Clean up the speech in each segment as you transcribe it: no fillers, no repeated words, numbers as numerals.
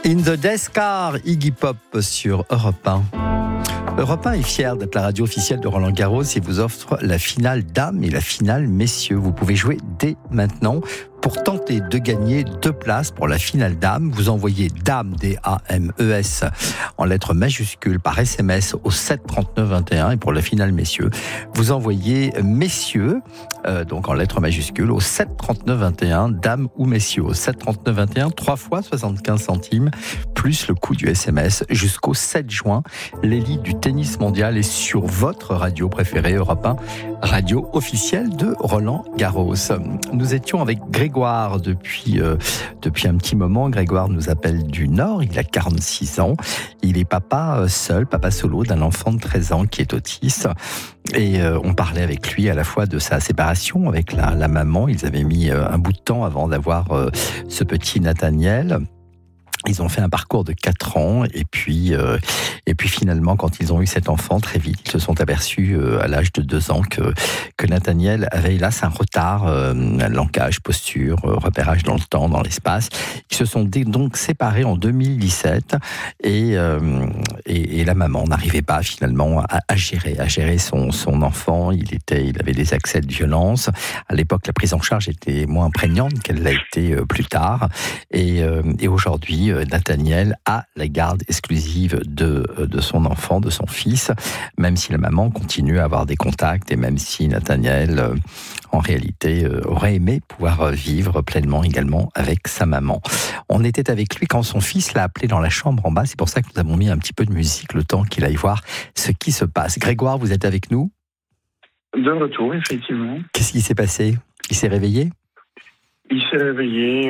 In the Death Car, Iggy Pop sur Europe 1. Europe 1 est fier d'être la radio officielle de Roland Garros et vous offre la finale dames et la finale messieurs. Vous pouvez jouer dès maintenant. Pour tenter de gagner 2 places pour la finale dames, vous envoyez DAMES, D-A-M-E-S, en lettres majuscules par SMS au 7 39 21. Et pour la finale messieurs, vous envoyez messieurs, donc en lettres majuscules, au 7 39 21, dames ou messieurs, au 7 39 21, 3 fois 75 centimes, plus le coût du SMS, jusqu'au 7 juin. L'élite du tennis mondial est sur votre radio préférée, Europe 1, radio officielle de Roland Garros. Nous étions avec Grégoire depuis un petit moment. Grégoire nous appelle du Nord, il a 46 ans. Il est papa seul, papa solo d'un enfant de 13 ans qui est autiste. Et on parlait avec lui à la fois de sa séparation avec la maman. Ils avaient mis un bout de temps avant d'avoir ce petit Nathaniel. Ils ont fait un parcours de 4 ans et puis finalement, quand ils ont eu cet enfant, très vite, ils se sont aperçus à l'âge de 2 ans que Nathaniel avait hélas un retard, langage, posture, repérage dans le temps, dans l'espace. Ils se sont donc séparés en 2017 et la maman n'arrivait pas finalement à gérer son enfant. Il avait des accès de violence. À l'époque, la prise en charge était moins prégnante qu'elle l'a été plus tard. Et aujourd'hui, Nathaniel a la garde exclusive de son enfant, de son fils, même si la maman continue à avoir des contacts et même si Nathaniel, en réalité, aurait aimé pouvoir vivre pleinement également avec sa maman. On était avec lui quand son fils l'a appelé dans la chambre en bas. C'est pour ça que nous avons mis un petit peu de musique, le temps qu'il aille voir ce qui se passe. Grégoire, vous êtes avec nous ? De retour, effectivement. Qu'est-ce qui s'est passé ? Il s'est réveillé ? Il s'est réveillé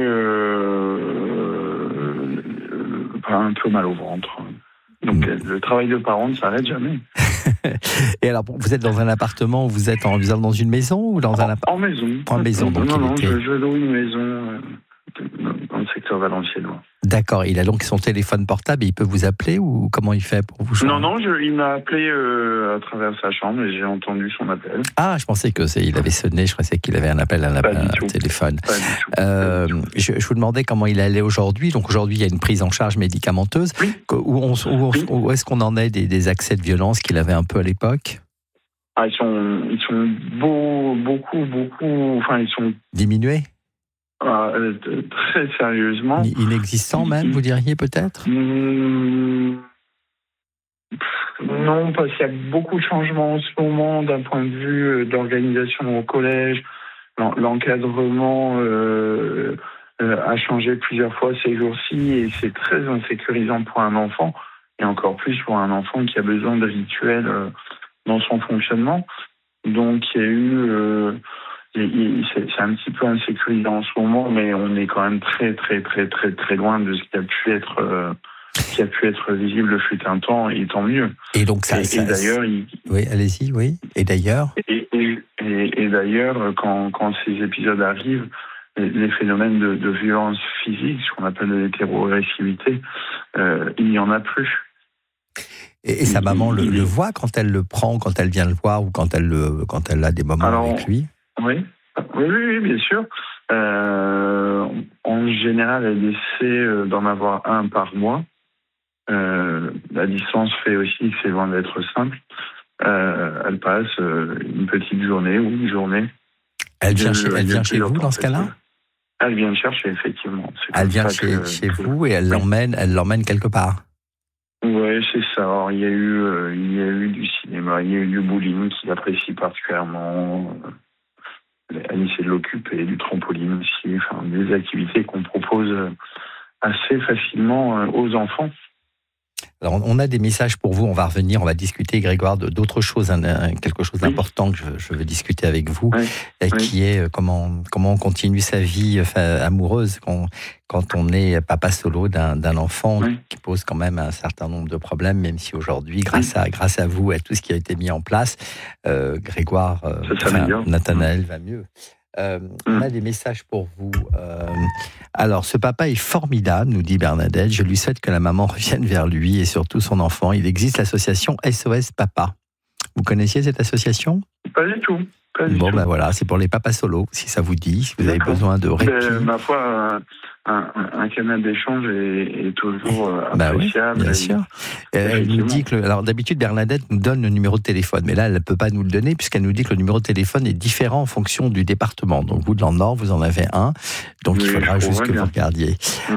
un peu mal au ventre. Donc le travail de parent ne s'arrête jamais. Et alors, vous êtes dans un appartement, vous êtes dans une maison ou dans un appartement ? En maison. En maison, donc non, je loue une maison dans le secteur valenciennois. D'accord, il a donc son téléphone portable et il peut vous appeler ou comment il fait pour vous joindre ? Non, il m'a appelé à travers sa chambre et j'ai entendu son appel. Ah, je pensais il avait sonné, je pensais qu'il avait un appel à un téléphone. Je vous demandais comment il allait aujourd'hui. Donc aujourd'hui, il y a une prise en charge médicamenteuse. Oui. Où est-ce qu'on en est des accès de violence qu'il avait un peu à l'époque ? Ils sont beaucoup, enfin ils sont... Diminués ? Très sérieusement. Inexistant même, vous diriez peut-être ? Non, parce qu'il y a beaucoup de changements en ce moment d'un point de vue d'organisation au collège. L'encadrement a changé plusieurs fois ces jours-ci et c'est très insécurisant pour un enfant et encore plus pour un enfant qui a besoin de rituels dans son fonctionnement. Donc il y a eu... c'est un petit peu insécurisant en ce moment, mais on est quand même très très très très très loin de ce qui a pu être visible le fut un temps, et tant mieux. Et donc ça. Et d'ailleurs, oui, allez-y, oui. Et d'ailleurs. Et d'ailleurs, quand ces épisodes arrivent, les phénomènes de violence physique, ce qu'on appelle de l'hétéroagressivité, il n'y en a plus. Et sa maman le voit quand elle le prend, quand elle vient le voir ou quand elle a des moments avec lui. Oui, bien sûr. En général, elle essaie d'en avoir un par mois. La distance fait aussi que c'est loin d'être simple. Elle passe une petite journée ou une journée. Elle vient chez vous dans ce cas-là ? Elle vient chercher, effectivement. Elle vient chez vous et elle l'emmène quelque part. Oui, c'est ça. Alors, il y a eu du cinéma, il y a eu du bowling qu'il apprécie particulièrement. Elle essaie de l'occuper, du trampoline aussi, enfin, des activités qu'on propose assez facilement aux enfants. Alors, on a des messages pour vous, on va revenir, on va discuter, Grégoire, d'autres choses, quelque chose d'important que je veux discuter avec vous, qui est comment on continue sa vie amoureuse quand on est papa solo d'un enfant qui pose quand même un certain nombre de problèmes, même si aujourd'hui, grâce à vous, à tout ce qui a été mis en place, Grégoire, Nathanaël va mieux. On a des messages pour vous. Alors, ce papa est formidable, nous dit Bernadette. Je lui souhaite que la maman revienne vers lui et surtout son enfant. Il existe l'association SOS Papa. Vous connaissiez cette association ? Pas du tout. Bon, ben voilà, c'est pour les papas solos, si ça vous dit, si vous avez besoin de répit. Ma foi, un canal d'échange est toujours Bah oui, appréciable. bien sûr. Elle nous dit que, alors d'habitude Bernadette nous donne le numéro de téléphone, mais là elle ne peut pas nous le donner puisqu'elle nous dit que le numéro de téléphone est différent en fonction du département. Donc vous, dans le Nord, vous en avez un, donc il faudra juste que vous regardiez.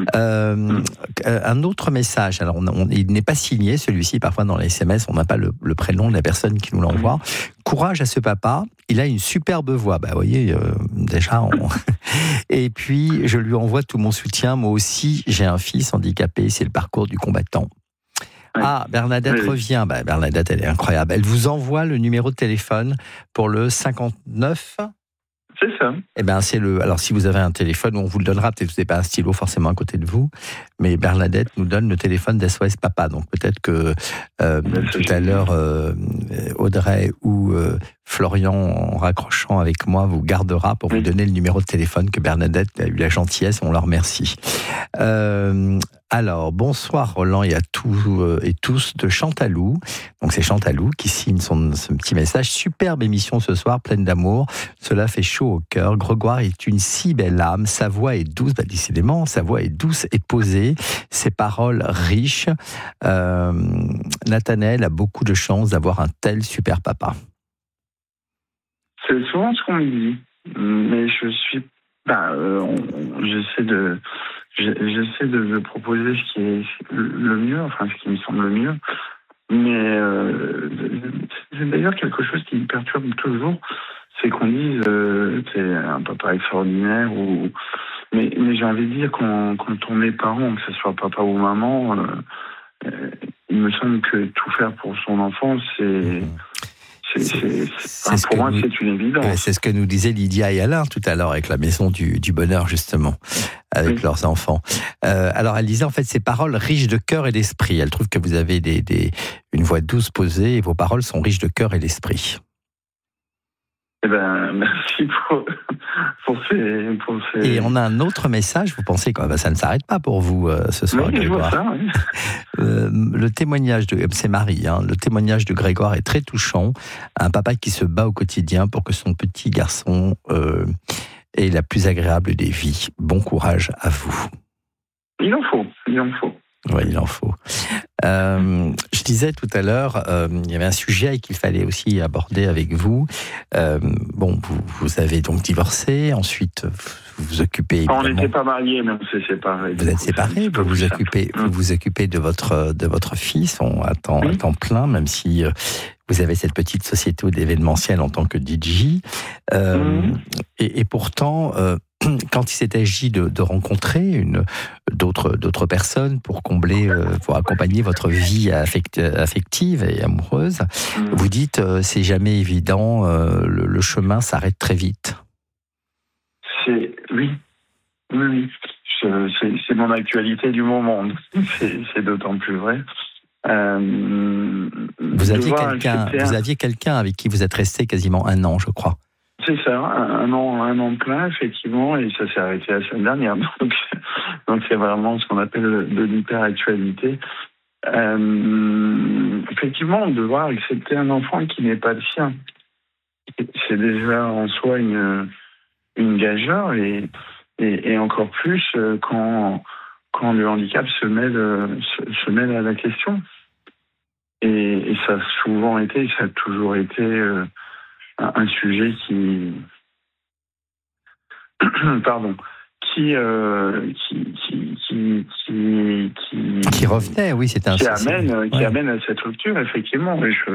Un autre message, alors il n'est pas signé celui-ci, parfois dans les SMS on n'a pas le prénom de la personne qui nous l'envoie. Courage à ce papa, il a une superbe voix. Bah, vous voyez, déjà. Et puis, je lui envoie tout mon soutien. Moi aussi, j'ai un fils handicapé. C'est le parcours du combattant. Ouais. Ah, Bernadette revient. Bah, Bernadette, elle est incroyable. Elle vous envoie le numéro de téléphone pour le 59. C'est ça. Eh ben, c'est le. Alors, si vous avez un téléphone, on vous le donnera. Peut-être que vous n'avez pas un stylo forcément à côté de vous, mais Bernadette nous donne le téléphone d'SOS Papa. Donc, peut-être que tout à l'heure, Audrey ou Florian, en raccrochant avec moi, vous gardera pour vous donner le numéro de téléphone que Bernadette a eu la gentillesse. On leur remercie. Alors, bonsoir Roland et à tous de Chantalou. Donc c'est Chantalou qui signe ce petit message. Superbe émission ce soir, pleine d'amour. Cela fait chaud au cœur. Grégoire est une si belle âme. Sa voix est douce. Bah, décidément, sa voix est douce et posée. Ses paroles riches. Nathanaël a beaucoup de chance d'avoir un tel super papa. C'est souvent ce qu'on me dit. Mais je suis... J'essaie de proposer ce qui est le mieux, enfin ce qui me semble le mieux. Mais c'est d'ailleurs quelque chose qui me perturbe toujours, c'est qu'on dise t'es un papa extraordinaire mais j'ai envie de dire quand on est parent, que ce soit papa ou maman, il me semble que tout faire pour son enfant, pour moi, c'est une évidence. C'est ce que nous disait Lydia et Alain tout à l'heure avec la maison du bonheur, justement, avec leurs enfants. Alors, elle disait, en fait, ces paroles riches de cœur et d'esprit. Elle trouve que vous avez une voix douce posée et vos paroles sont riches de cœur et d'esprit. Eh ben, merci pour ces... Et on a un autre message, vous pensez que ça ne s'arrête pas pour vous ce soir, oui, Grégoire. Je vois ça, oui. Le témoignage c'est Marie, le témoignage de Grégoire est très touchant. Un papa qui se bat au quotidien pour que son petit garçon ait la plus agréable des vies. Bon courage à vous. Il en faut. Oui, il en faut. Je disais tout à l'heure, il y avait un sujet qu'il fallait aussi aborder avec vous. Vous avez donc divorcé, ensuite vous vous occupez... On n'était pas mariés, mais on s'est séparés. Vous êtes séparés, vous vous occupez de votre fils à temps plein, même si vous avez cette petite société d'événementiel en tant que DJ. Et pourtant... quand il s'est agi de rencontrer d'autres personnes pour pour accompagner votre vie affective et amoureuse, vous dites c'est jamais évident, le chemin s'arrête très vite. Oui. C'est mon actualité du moment. C'est d'autant plus vrai. Vous aviez quelqu'un avec qui vous êtes resté quasiment 1 an, je crois. C'est ça, un an plein, effectivement, et ça s'est arrêté la semaine dernière. Donc c'est vraiment ce qu'on appelle de l'hyper-actualité. Effectivement, devoir accepter un enfant qui n'est pas le sien, c'est déjà en soi une gageure, et encore plus quand le handicap se mêle à la question. Et ça a souvent été, ça a toujours été... un sujet qui revenait, oui, c'était qui amène à cette rupture, effectivement.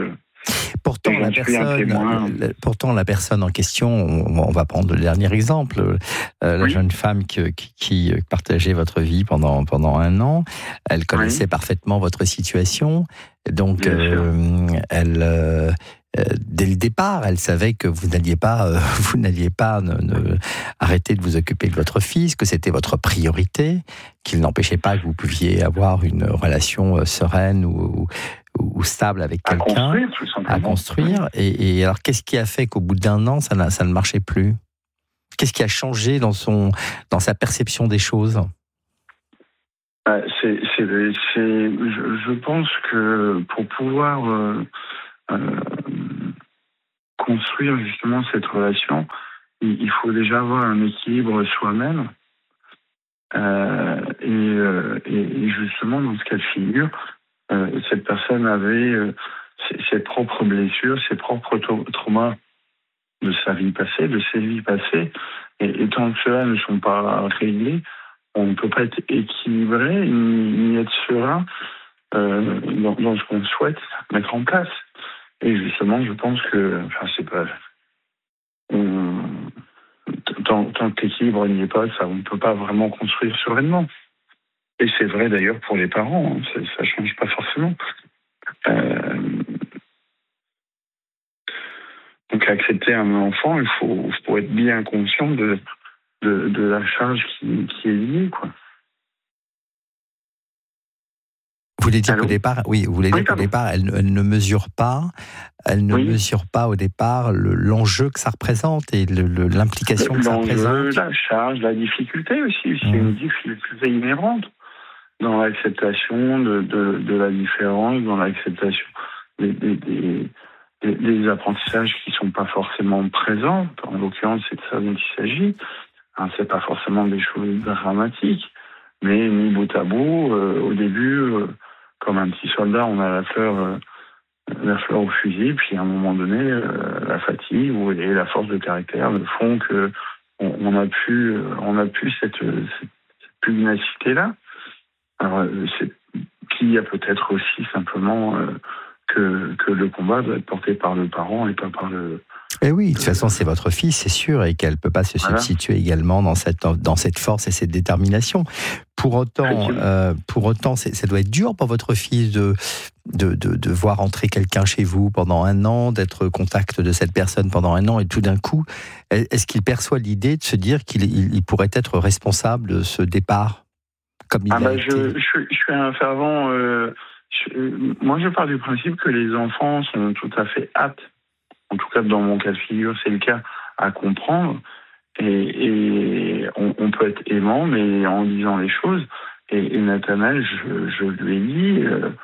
Pourtant, la personne en question, on va prendre le dernier exemple, la jeune femme qui partageait votre vie pendant 1 an, elle connaissait parfaitement votre situation, donc elle... dès le départ, elle savait que vous n'alliez pas arrêter de vous occuper de votre fils, que c'était votre priorité, qu'il n'empêchait pas que vous pouviez avoir une relation sereine ou stable avec quelqu'un, à construire. Et alors, qu'est-ce qui a fait qu'au bout d'1 an, ça ne marchait plus ? Qu'est-ce qui a changé dans sa perception des choses ? Je pense que pour pouvoir construire justement cette relation, il faut déjà avoir un équilibre soi-même. Et justement, dans ce cas de figure, cette personne avait ses propres blessures, ses propres traumas de sa vie passée, de ses vies passées. Et tant que ceux-là ne sont pas réglés, on ne peut pas être équilibré ni être serein dans ce qu'on souhaite mettre en place. Et justement, je pense que, enfin, c'est pas. Tant que l'équilibre n'y est pas, ça, on ne peut pas vraiment construire sereinement. Et c'est vrai d'ailleurs pour les parents, hein, ça ne change pas forcément. Donc accepter un enfant, il faut être bien conscient de la charge qui est liée, quoi. Vous voulez dire qu'au départ, qu'au départ, elle ne mesure pas au départ l'enjeu que ça représente et l'implication que ça représente. La charge, la difficulté aussi. C'est une difficulté inhérente dans l'acceptation de la différence, dans l'acceptation des apprentissages qui ne sont pas forcément présents. En l'occurrence, c'est de ça dont il s'agit. Hein, c'est pas forcément des choses dramatiques, mais mis bout à bout, au début, comme un petit soldat, on a la fleur au fusil, puis à un moment donné, la fatigue et la force de caractère font que on a plus cette pugnacité-là. Alors, qu'il y a peut-être aussi simplement que le combat doit être porté par le parent et pas par le... Et oui, de toute façon, c'est votre fille, c'est sûr, et qu'elle ne peut pas se substituer également dans cette force et cette détermination. Pour autant, ça doit être dur pour votre fille de voir entrer quelqu'un chez vous pendant 1 an, d'être au contact de cette personne pendant 1 an, et tout d'un coup, est-ce qu'il perçoit l'idée de se dire qu'il pourrait être responsable de ce départ comme il a été? Je suis un fervent... moi, je pars du principe que les enfants sont tout à fait aptes, en tout cas dans mon cas de figure, c'est le cas, à comprendre. Et on peut être aimant, mais en disant les choses. Et Nathanaël, je lui ai dit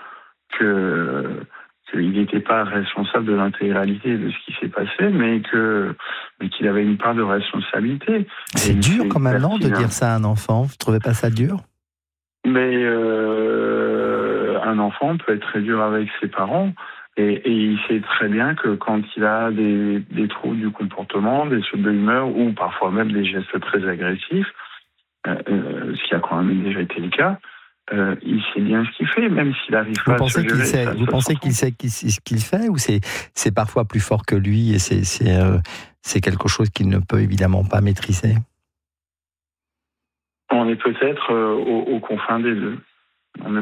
qu'il n'était pas responsable de l'intégralité de ce qui s'est passé, mais qu'il avait une part de responsabilité. C'est dur quand même, non, de dire ça à un enfant? Vous ne trouvez pas ça dur? Mais un enfant peut être très dur avec ses parents. Et il sait très bien que quand il a des troubles du comportement, des sautes de l'humeur ou parfois même des gestes très agressifs, ce qui a quand même déjà été le cas, il sait bien ce qu'il fait, même s'il n'arrive pas à se gérer. Vous pensez qu'il sait ce qu'il fait, ou c'est parfois plus fort que lui et c'est quelque chose qu'il ne peut évidemment pas maîtriser? On est peut-être aux confins des deux. En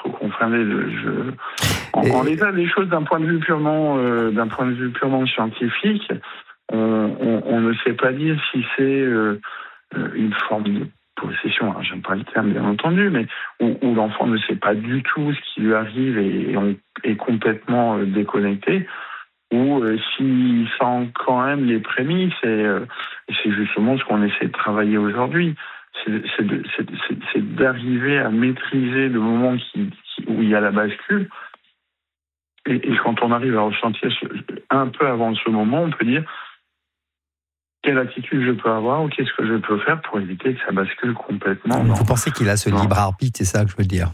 l'état des choses, d'un point de vue purement scientifique, on ne sait pas dire si c'est une forme de possession. Alors, j'aime pas le terme, bien entendu, mais où l'enfant ne sait pas du tout ce qui lui arrive et est complètement déconnecté, ou s'il sent quand même les prémices, et c'est justement ce qu'on essaie de travailler aujourd'hui. C'est d'arriver à maîtriser le moment où il y a la bascule. Et quand on arrive à ressentir un peu avant ce moment, on peut dire quelle attitude je peux avoir ou qu'est-ce que je peux faire pour éviter que ça bascule complètement. Vous pensez qu'il a ce libre arbitre, c'est ça que je veux dire?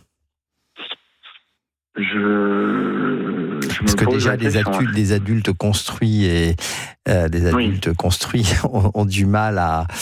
Parce que déjà des adultes construits et construits ont du mal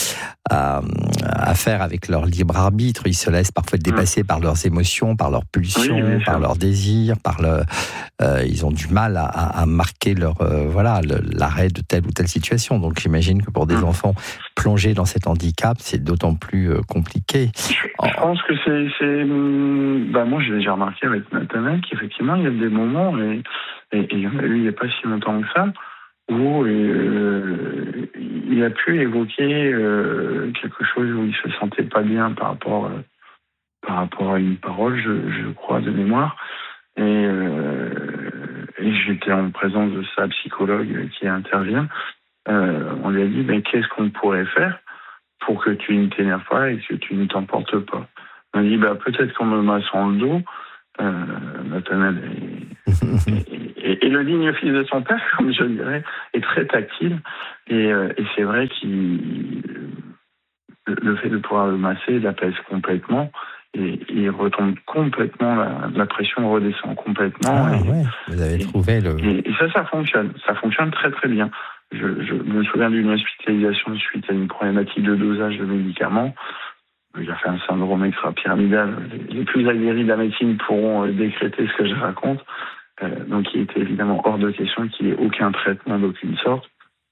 à faire avec leur libre arbitre. Ils se laissent parfois dépasser par leurs émotions, par leurs pulsions, par leurs désirs, ils ont du mal à marquer l'arrêt de telle ou telle situation. Donc j'imagine que pour des enfants plongés dans cet handicap, c'est d'autant plus compliqué. Je pense que moi j'ai déjà remarqué avec Nathanaël qu'effectivement il y a des moments, et il y en a eu il n'y a pas si longtemps que ça, où il a pu évoquer quelque chose où il se sentait pas bien par rapport à une parole, je crois, de mémoire. Et j'étais en présence de sa psychologue qui intervient. On lui a dit, mais qu'est-ce qu'on pourrait faire pour que tu ne t'énerves pas et que tu ne t'emportes pas? On a dit, peut-être qu'en me massant le dos, Nathanaël et le digne fils de son père, comme je dirais, est très tactile. Et c'est vrai qu'il le fait de pouvoir le masser l'apaise complètement. Et il retombe complètement, la pression redescend complètement. Vous avez trouvé le... Et ça fonctionne. Ça fonctionne très très bien. Je me souviens d'une hospitalisation suite à une problématique de dosage de médicaments. Il a fait un syndrome extra-pyramidal. Les plus aguerris de la médecine pourront décréter ce que je raconte. Donc il était évidemment hors de question qu'il n'y ait aucun traitement d'aucune sorte.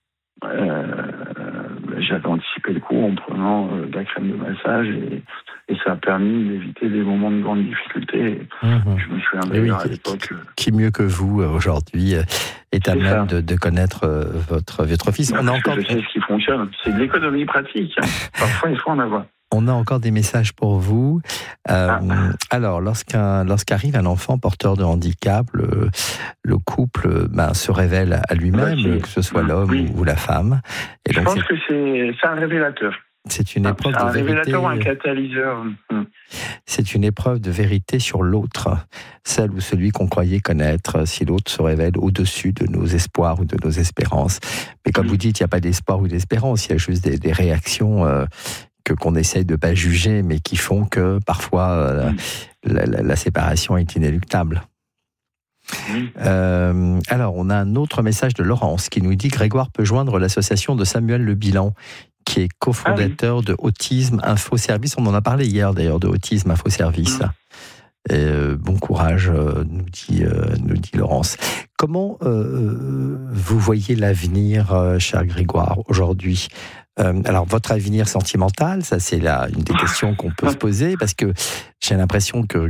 J'avais anticipé le coup en prenant de la crème de massage et ça a permis d'éviter des moments de grande difficulté. Je me souviens d'ailleurs à l'époque... Qui mieux que vous aujourd'hui est à même de connaître votre fils. Je sais ce qui fonctionne. C'est de l'économie pratique. Parfois, il faut en avoir. On a encore des messages pour vous. Alors, lorsqu'arrive un enfant porteur de handicap, le couple se révèle à lui-même, que ce soit l'homme ou la femme. Et donc, je pense que c'est un révélateur. C'est une épreuve de vérité. Un révélateur ou un catalyseur. C'est une épreuve de vérité sur l'autre, celle ou celui qu'on croyait connaître, si l'autre se révèle au-dessus de nos espoirs ou de nos espérances. Mais comme vous dites, il n'y a pas d'espoir ou d'espérance, il y a juste des réactions qu'on essaye de ne pas juger, mais qui font que parfois la séparation est inéluctable. Alors, on a un autre message de Laurence qui nous dit que Grégoire peut joindre l'association de Samuel Le Bilan, qui est cofondateur de Autisme Info Service. On en a parlé hier d'ailleurs de Autisme Info Service. Bon courage, nous dit Laurence. Comment vous voyez l'avenir, cher Grégoire, aujourd'hui ? Alors, votre avenir sentimental, ça c'est une des questions qu'on peut se poser, parce que j'ai l'impression que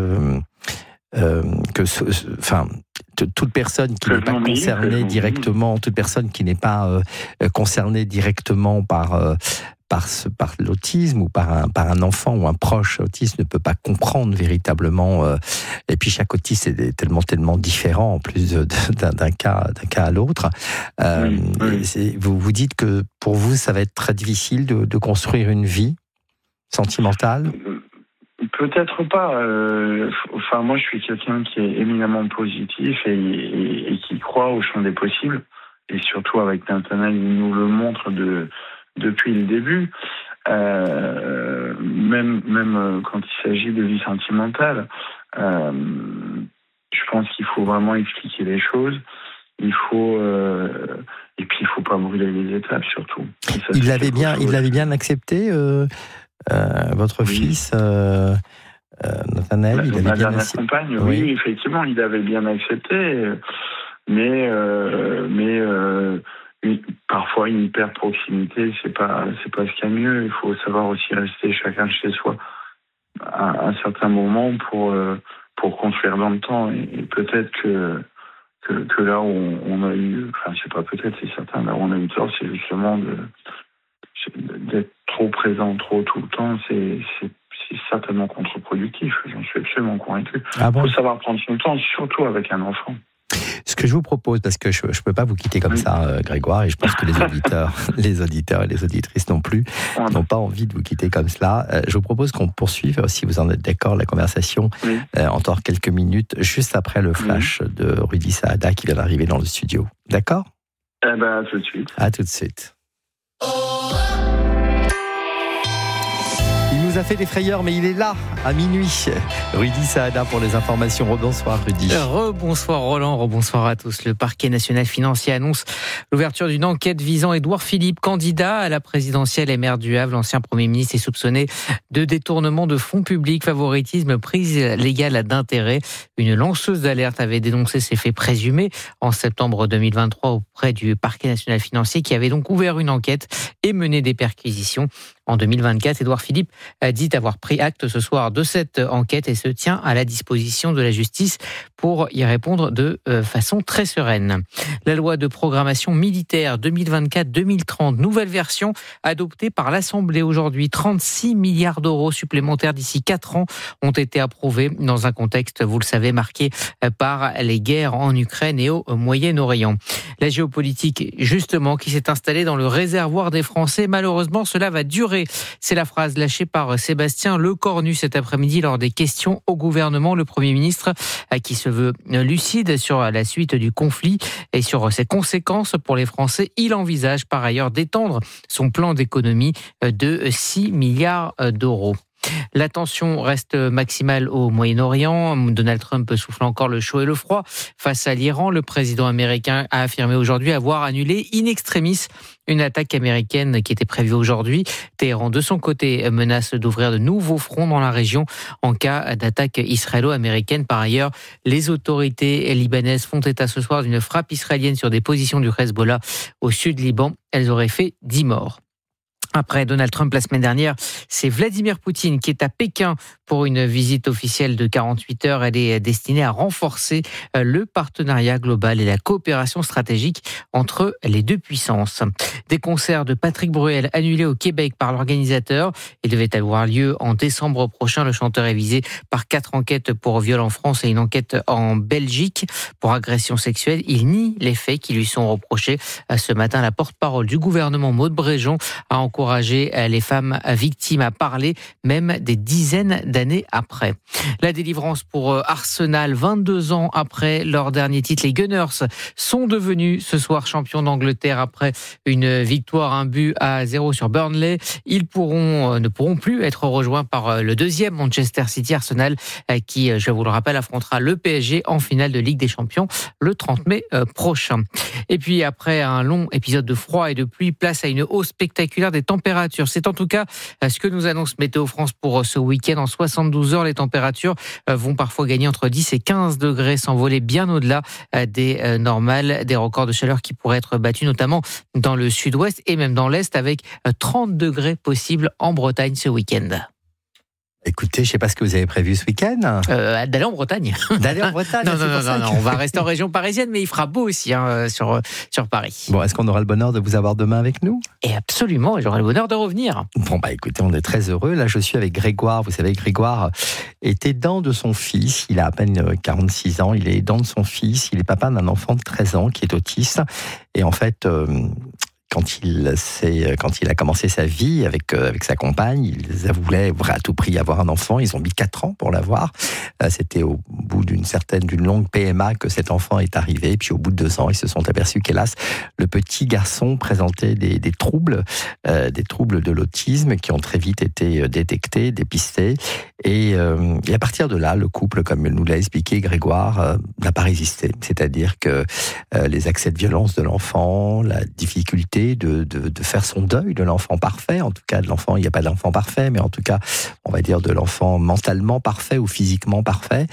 toute personne qui n'est pas concernée directement, toute personne qui n'est pas concernée directement par l'autisme ou par un enfant ou un proche autiste ne peut pas comprendre véritablement. Et puis chaque autiste est tellement différent en plus d'un cas à l'autre. Vous dites que pour vous, ça va être très difficile de construire une vie sentimentale. Peut-être pas. Moi, je suis quelqu'un qui est éminemment positif et qui croit au champ des possibles. Et surtout avec Nathanaël, il nous le montre depuis le début. Même quand il s'agit de vie sentimentale, je pense qu'il faut vraiment expliquer les choses. Et puis il faut pas brûler les étapes surtout. Il l'avait bien accepté. Votre fils, Nathanaël, il avait bien accepté. Compagne, oui, effectivement, il avait bien accepté, mais parfois une hyper proximité, c'est pas ce qu'il y a de mieux. Il faut savoir aussi rester chacun chez soi à un certain moment pour construire dans le temps. Et peut-être que là où on a eu, c'est certain, là où on a eu tort, c'est justement d'être trop présent, trop tout le temps, c'est certainement contre-productif, j'en suis absolument convaincu. Il faut savoir prendre son temps, surtout avec un enfant. Ce que je vous propose, parce que je ne peux pas vous quitter comme ça, Grégoire, et je pense que les auditeurs et les auditrices non plus n'ont pas envie de vous quitter comme cela. Je vous propose qu'on poursuive, si vous en êtes d'accord, la conversation encore quelques minutes, juste après le flash de Rudy Saada qui vient d'arriver dans le studio. D'accord ? À tout de suite. À tout de suite. Il nous a fait des frayeurs, mais il est là, à minuit. Rudy Saada pour les informations. Rebonsoir Rudy. Rebonsoir Roland, rebonsoir à tous. Le parquet national financier annonce l'ouverture d'une enquête visant Édouard Philippe, candidat à la présidentielle et maire du Havre. L'ancien Premier ministre est soupçonné de détournement de fonds publics, favoritisme, prise légale d'intérêt. Une lanceuse d'alerte avait dénoncé ces faits présumés en septembre 2023 auprès du parquet national financier qui avait donc ouvert une enquête et mené des perquisitions. En 2024, Édouard Philippe a dit avoir pris acte ce soir de cette enquête et se tient à la disposition de la justice pour y répondre de façon très sereine. La loi de programmation militaire 2024-2030, nouvelle version adoptée par l'Assemblée aujourd'hui. 36 milliards d'euros supplémentaires d'ici 4 ans ont été approuvés dans un contexte, vous le savez, marqué par les guerres en Ukraine et au Moyen-Orient. La géopolitique, justement, qui s'est installée dans le réservoir des Français, malheureusement, cela va durer assurée. C'est la phrase lâchée par Sébastien Lecornu cet après-midi lors des questions au gouvernement. Le Premier ministre qui se veut lucide sur la suite du conflit et sur ses conséquences pour les Français. Il envisage par ailleurs d'étendre son plan d'économie de 6 milliards d'euros. La tension reste maximale au Moyen-Orient. Donald Trump souffle encore le chaud et le froid face à l'Iran. Le président américain a affirmé aujourd'hui avoir annulé in extremis une attaque américaine qui était prévue aujourd'hui. Téhéran, de son côté, menace d'ouvrir de nouveaux fronts dans la région en cas d'attaque israélo-américaine. Par ailleurs, les autorités libanaises font état ce soir d'une frappe israélienne sur des positions du Hezbollah au sud Liban. Elles auraient fait 10 morts. Après Donald Trump la semaine dernière, c'est Vladimir Poutine qui est à Pékin pour une visite officielle de 48 heures. Elle est destinée à renforcer le partenariat global et la coopération stratégique entre les deux puissances. Des concerts de Patrick Bruel annulés au Québec par l'organisateur. Ils devaient avoir lieu en décembre prochain. Le chanteur est visé par 4 enquêtes pour viol en France et une enquête en Belgique pour agression sexuelle. Il nie les faits qui lui sont reprochés. Ce matin, la porte-parole du gouvernement, Maude Bréjon, a encouragé les femmes victimes à parler, même des dizaines d'années après. La délivrance pour Arsenal, 22 ans après leur dernier titre. Les Gunners sont devenus ce soir champions d'Angleterre après une victoire 1-0 sur Burnley. Ils ne pourront plus être rejoints par le deuxième Manchester City. Arsenal qui, je vous le rappelle, affrontera le PSG en finale de Ligue des Champions le 30 mai prochain. Et puis après un long épisode de froid et de pluie, place à une hausse spectaculaire des températures. C'est en tout cas ce que nous annonce Météo France pour ce week-end. En 72 heures, les températures vont parfois gagner entre 10 et 15 degrés, s'envoler bien au-delà des normales, des records de chaleur qui pourraient être battus notamment dans le sud-ouest et même dans l'est, avec 30 degrés possibles en Bretagne ce week-end. Écoutez, je ne sais pas ce que vous avez prévu ce week-end. D'aller en Bretagne. D'aller en Bretagne. Non, on va rester en région parisienne, mais il fera beau aussi sur Paris. Bon, est-ce qu'on aura le bonheur de vous avoir demain avec nous ? Et absolument, j'aurai le bonheur de revenir. Bon, écoutez, on est très heureux. Là, je suis avec Grégoire. Vous savez, Grégoire est aidant de son fils. Il a à peine 46 ans. Il est aidant de son fils. Il est papa d'un enfant de 13 ans qui est autiste. Et en fait... Quand il a commencé sa vie avec sa compagne, ils voulaient à tout prix avoir un enfant. Ils ont mis 4 ans pour l'avoir. C'était au bout d'une longue PMA que cet enfant est arrivé. Et puis au bout de 2 ans, ils se sont aperçus qu'hélas, le petit garçon présentait des troubles de l'autisme qui ont très vite été détectés, dépistés. Et à partir de là, le couple, comme nous l'a expliqué Grégoire, n'a pas résisté. C'est-à-dire que les accès de violence de l'enfant, la difficulté de faire son deuil de l'enfant parfait, en tout cas de l'enfant, il n'y a pas d'enfant parfait, mais en tout cas, on va dire de l'enfant mentalement parfait ou physiquement parfait.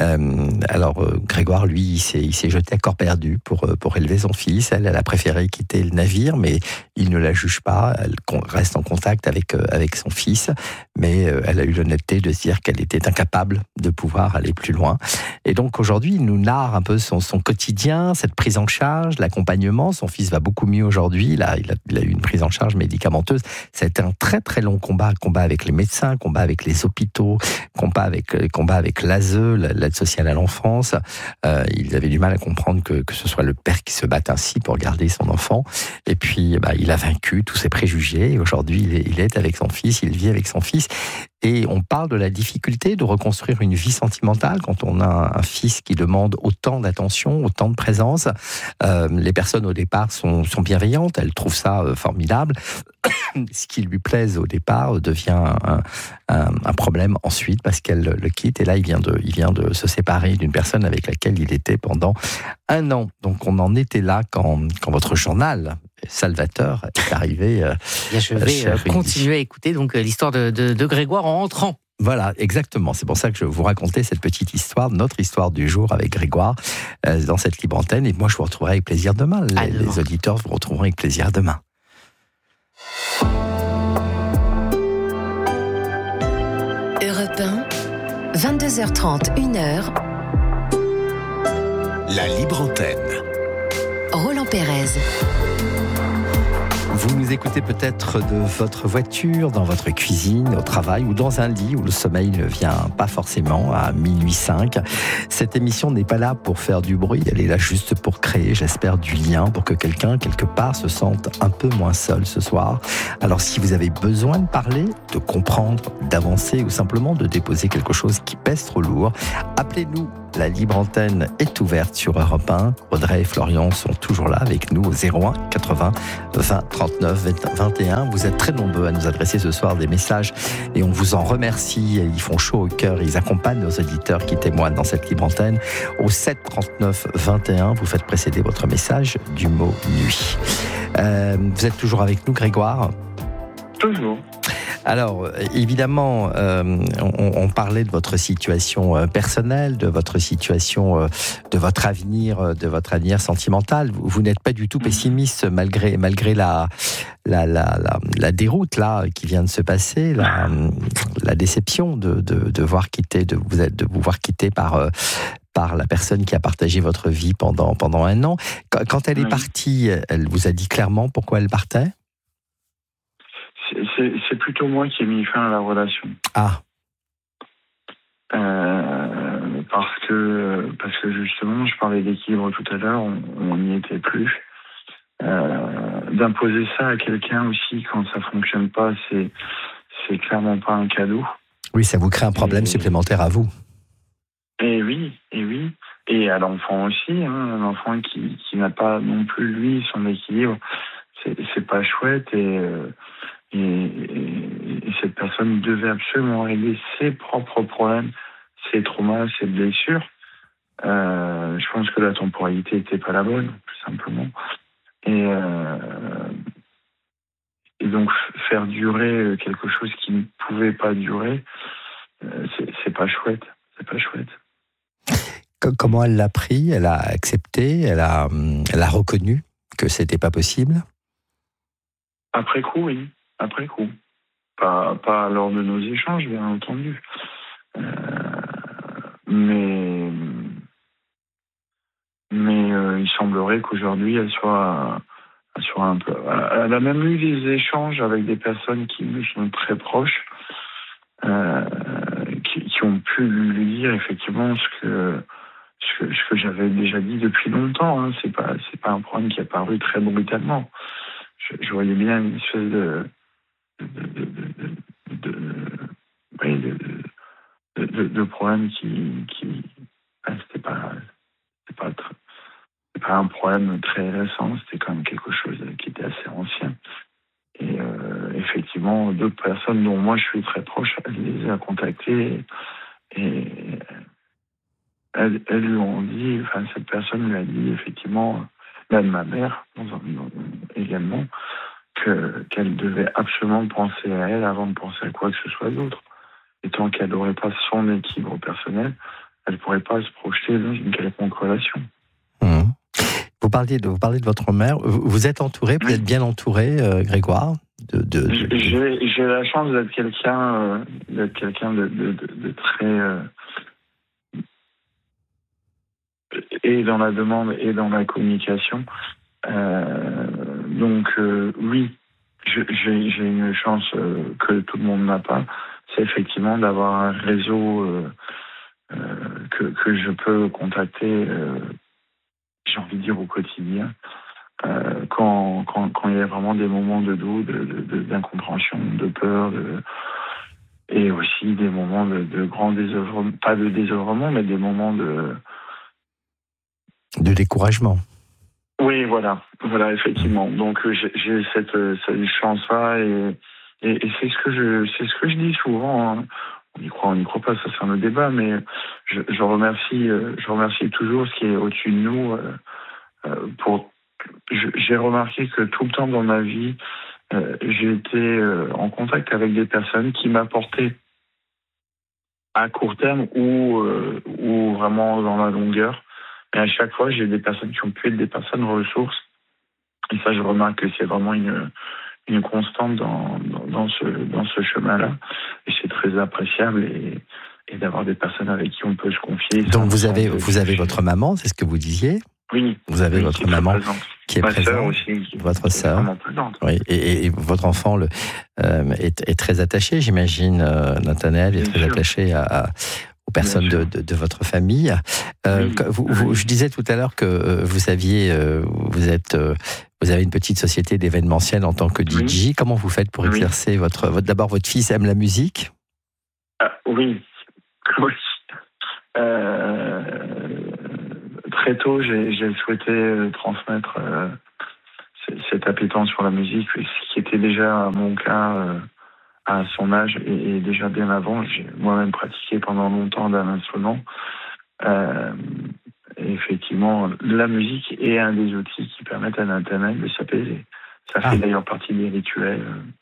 Grégoire, lui, il s'est jeté à corps perdu pour élever son fils. Elle a préféré quitter le navire, mais il ne la juge pas. Elle reste en contact avec son fils, mais elle a eu l'honnêteté de se dire qu'elle était incapable de pouvoir aller plus loin. Et donc aujourd'hui, il nous narre un peu son quotidien, cette prise en charge, l'accompagnement. Son fils va beaucoup mieux aujourd'hui. Il a eu une prise en charge médicamenteuse. Ça a été un très très long combat avec les médecins, combat avec les hôpitaux, combat avec l'ASE, l'aide sociale à l'enfance. Ils avaient du mal à comprendre que ce soit le père qui se batte ainsi pour garder son enfant. Et puis il a vaincu tous ses préjugés. Et aujourd'hui, il est avec son fils, il vit avec son fils. Et on parle de la difficulté de reconstruire une vie sentimentale quand on a un fils qui demande autant d'attention, autant de présence. Les personnes au départ sont bienveillantes, elles trouvent ça formidable. Ce qui lui plaise au départ devient un problème ensuite parce qu'elle le quitte. Et là, il vient de se séparer d'une personne avec laquelle il était pendant 1 an. Donc on en était là quand votre journal Salvateur est arrivé. Je vais continuer à écouter donc l'histoire de Grégoire en rentrant. Voilà, exactement. C'est pour ça que je vous racontais cette petite histoire, notre histoire du jour avec Grégoire dans cette libre antenne. Et moi, je vous retrouverai avec plaisir demain. Les auditeurs vous retrouveront avec plaisir demain. Europe 1, 22h30, 1h. La libre antenne. Roland Pérez. Vous nous écoutez peut-être de votre voiture, dans votre cuisine, au travail ou dans un lit où le sommeil ne vient pas forcément à minuit 5. Cette émission n'est pas là pour faire du bruit, elle est là juste pour créer, j'espère, du lien, pour que quelqu'un, quelque part, se sente un peu moins seul ce soir. Alors si vous avez besoin de parler, de comprendre, d'avancer ou simplement de déposer quelque chose qui pèse trop lourd, appelez-nous. La libre antenne est ouverte sur Europe 1. Audrey et Florian sont toujours là avec nous au 01 80 20 39 21. Vous êtes très nombreux à nous adresser ce soir des messages et on vous en remercie. Ils font chaud au cœur, ils accompagnent nos auditeurs qui témoignent dans cette libre antenne. Au 7 39 21, vous faites précéder votre message du mot nuit. Vous êtes toujours avec nous, Grégoire ? Toujours. Alors, évidemment, on parlait de votre situation personnelle, de votre situation, de votre avenir sentimental. Vous n'êtes pas du tout pessimiste malgré la déroute là qui vient de se passer, la déception de voir quitter, de vous voir quitter par la personne qui a partagé votre vie pendant un an. Quand elle est partie, elle vous a dit clairement pourquoi elle partait ? C'est plutôt moi qui ai mis fin à la relation. Ah. Parce que justement, je parlais d'équilibre tout à l'heure, on n'y était plus. D'imposer ça à quelqu'un aussi quand ça fonctionne pas, c'est clairement pas un cadeau. Oui, ça vous crée un problème supplémentaire à vous. Et oui. Et à l'enfant aussi, un enfant qui n'a pas non plus, lui, son équilibre, c'est pas chouette et cette personne devait absolument régler ses propres problèmes, ses traumas, ses blessures. Je pense que la temporalité n'était pas la bonne, tout simplement. Et donc faire durer quelque chose qui ne pouvait pas durer, c'est pas chouette. C'est pas chouette. Comment elle l'a pris ? Elle a accepté ? Elle a reconnu que c'était pas possible ? Après coup, oui. Après coup. Pas lors de nos échanges, bien entendu. Mais il semblerait qu'aujourd'hui, elle soit un peu... Elle a même eu des échanges avec des personnes qui nous sont très proches, qui ont pu lui dire effectivement ce que j'avais déjà dit depuis longtemps. C'est pas un problème qui est apparu très brutalement. Je voyais bien une espèce de problème qui c'était pas un problème très récent, c'était quand même quelque chose qui était assez ancien. Et effectivement, d'autres personnes dont moi je suis très proche, elle les a contactées et elles lui ont dit, cette personne lui a dit effectivement, même ma mère également, qu'elle devait absolument penser à elle avant de penser à quoi que ce soit d'autre. Et tant qu'elle n'aurait pas son équilibre personnel, elle ne pourrait pas se projeter dans une quelconque relation. Vous parliez de votre mère. Vous êtes entouré, vous êtes bien entouré, Grégoire J'ai la chance d'être quelqu'un de très... et dans la demande et dans la communication. Donc oui, j'ai une chance que tout le monde n'a pas, c'est effectivement d'avoir un réseau que je peux contacter, j'ai envie de dire au quotidien, quand il y a vraiment des moments de doute, d'incompréhension, de peur, et aussi des moments de grand désœuvrement, pas de désœuvrement, mais des moments de découragement. Oui, voilà, effectivement. Donc j'ai cette chance-là et c'est ce que je dis souvent. On y croit pas, ça c'est un autre débat, mais je remercie toujours ce qui est au-dessus de nous. J'ai remarqué que tout le temps dans ma vie, j'ai été en contact avec des personnes qui m'apportaient à court terme ou vraiment dans la longueur. Et à chaque fois, j'ai des personnes qui ont pu être des personnes ressources. Et ça, je remarque que c'est vraiment une constante dans ce chemin-là. Et c'est très appréciable et d'avoir des personnes avec qui on peut se confier. Donc vous avez votre maman, c'est ce que vous disiez ? Oui. Vous avez votre maman qui est Ma présent. sœur aussi. Votre sœur. Vraiment présente. Oui, et votre enfant est très attaché, j'imagine. Nathanaël est Bien très sûr. attaché aux personnes Bien sûr. de votre famille. Oui. Je disais tout à l'heure que vous avez une petite société d'événementiel en tant que DJ. Oui. Comment vous faites pour Oui. exercer d'abord, votre fils aime la musique? Oui. Oui. Très tôt, j'ai souhaité transmettre cette appétence pour la musique, ce qui était déjà mon cas à son âge et déjà bien avant. J'ai moi-même pratiqué pendant longtemps d'un instrument. Et effectivement, la musique est un des outils qui permettent à Nathanaël de s'apaiser. Ça fait d'ailleurs partie des rituels